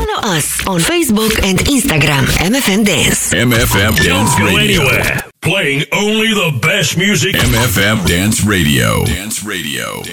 Follow us on Facebook and Instagram, MFM Dance. MFM Dance Don't go Radio. anywhere. Playing only the best music. MFM Dance Radio. Dance Radio.